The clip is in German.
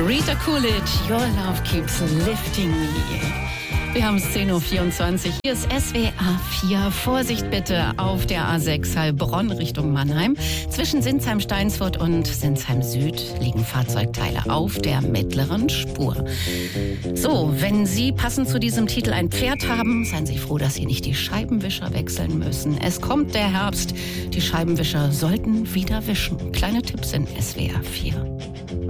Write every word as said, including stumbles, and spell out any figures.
Rita Coolidge, Your Love Keeps Lifting Me. Wir haben zehn Uhr vierundzwanzig. Hier ist S W A vier. Vorsicht bitte auf der A sechs Heilbronn Richtung Mannheim. Zwischen Sinsheim-Steinsfurt und Sinsheim Süd liegen Fahrzeugteile auf der mittleren Spur. So, wenn Sie passend zu diesem Titel ein Pferd haben, seien Sie froh, dass Sie nicht die Scheibenwischer wechseln müssen. Es kommt der Herbst. Die Scheibenwischer sollten wieder wischen. Kleine Tipps in S W A vier.